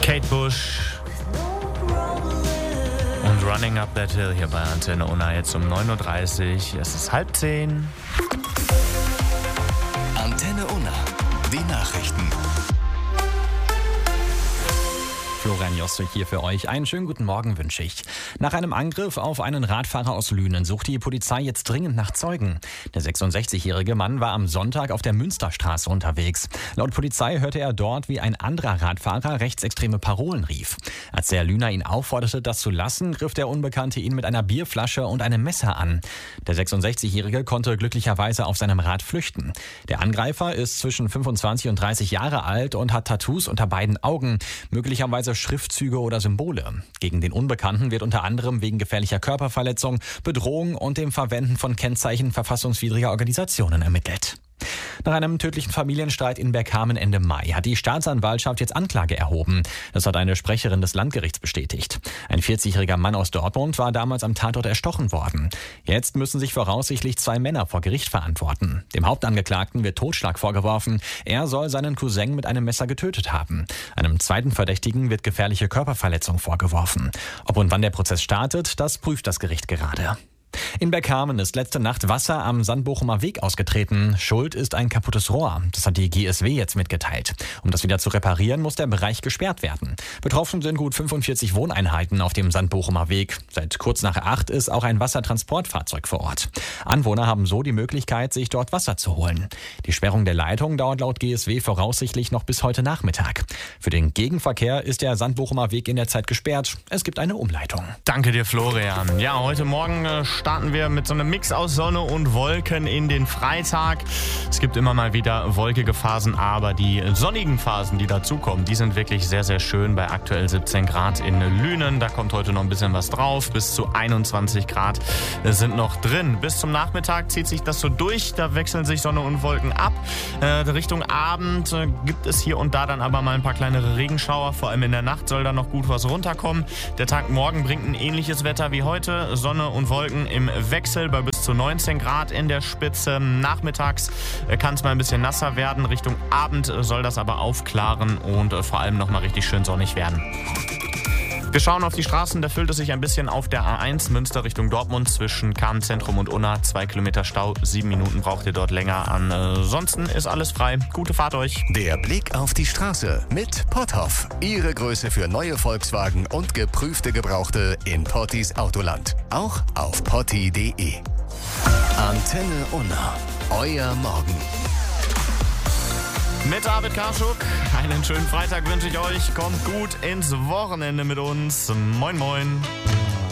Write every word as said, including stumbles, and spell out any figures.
Kate Bush und Running Up That Hill hier bei Antenne Unna jetzt um neun Uhr dreißig. Es ist halb zehn. Antenne Unna, die Nachrichten. Florian Joswig hier für euch. Einen schönen guten Morgen wünsche ich. Nach einem Angriff auf einen Radfahrer aus Lünen sucht die Polizei jetzt dringend nach Zeugen. Der sechsundsechzigjährige Mann war am Sonntag auf der Münsterstraße unterwegs. Laut Polizei hörte er dort, wie ein anderer Radfahrer rechtsextreme Parolen rief. Als der Lüner ihn aufforderte, das zu lassen, griff der Unbekannte ihn mit einer Bierflasche und einem Messer an. Der sechsundsechzigjährige konnte glücklicherweise auf seinem Rad flüchten. Der Angreifer ist zwischen fünfundzwanzig und dreißig Jahre alt und hat Tattoos unter beiden Augen, möglicherweise Schriftzüge oder Symbole. Gegen den Unbekannten wird unter anderem wegen gefährlicher Körperverletzung, Bedrohung und dem Verwenden von Kennzeichen verfassungswidriger Organisationen ermittelt. Nach einem tödlichen Familienstreit in Bergkamen Ende Mai hat die Staatsanwaltschaft jetzt Anklage erhoben. Das hat eine Sprecherin des Landgerichts bestätigt. Ein vierzigjähriger Mann aus Dortmund war damals am Tatort erstochen worden. Jetzt müssen sich voraussichtlich zwei Männer vor Gericht verantworten. Dem Hauptangeklagten wird Totschlag vorgeworfen. Er soll seinen Cousin mit einem Messer getötet haben. Einem zweiten Verdächtigen wird gefährliche Körperverletzung vorgeworfen. Ob und wann der Prozess startet, das prüft das Gericht gerade. In Bergkamen ist letzte Nacht Wasser am Sandbochumer Weg ausgetreten. Schuld ist ein kaputtes Rohr. Das hat die G S W jetzt mitgeteilt. Um das wieder zu reparieren, muss der Bereich gesperrt werden. Betroffen sind gut fünfundvierzig Wohneinheiten auf dem Sandbochumer Weg. Seit kurz nach acht ist auch ein Wassertransportfahrzeug vor Ort. Anwohner haben so die Möglichkeit, sich dort Wasser zu holen. Die Sperrung der Leitung dauert laut G S W voraussichtlich noch bis heute Nachmittag. Für den Gegenverkehr ist der Sandbochumer Weg in der Zeit gesperrt. Es gibt eine Umleitung. Danke dir, Florian. Ja, heute Morgen äh, starten wir mit so einem Mix aus Sonne und Wolken in den Freitag. Es gibt immer mal wieder wolkige Phasen, aber die sonnigen Phasen, die dazukommen, die sind wirklich sehr, sehr schön. Bei aktuell siebzehn Grad in Lünen, da kommt heute noch ein bisschen was drauf. Bis zu einundzwanzig Grad sind noch drin. Bis zum Nachmittag zieht sich das so durch. Da wechseln sich Sonne und Wolken ab. Äh, Richtung Abend äh, gibt es hier und da dann aber mal ein paar kleinere Regenschauer. Vor allem in der Nacht soll da noch gut was runterkommen. Der Tag morgen bringt ein ähnliches Wetter wie heute. Sonne und Wolken im Wechsel bei bis zu neunzehn Grad in der Spitze. Nachmittags kann es mal ein bisschen nasser werden. Richtung Abend soll das aber aufklaren und vor allem noch mal richtig schön sonnig werden. Wir schauen auf die Straßen, da füllt es sich ein bisschen auf der A eins Münster Richtung Dortmund zwischen Kamen-Zentrum und Unna. Zwei Kilometer Stau, sieben Minuten braucht ihr dort länger. Ansonsten ist alles frei. Gute Fahrt euch. Der Blick auf die Straße mit Potthoff. Ihre Größe für neue Volkswagen und geprüfte Gebrauchte in Pottis Autoland. Auch auf potti punkt de. Antenne Unna. Euer Morgen. Mit David Karschuk. Einen schönen Freitag wünsche ich euch. Kommt gut ins Wochenende mit uns. Moin, moin.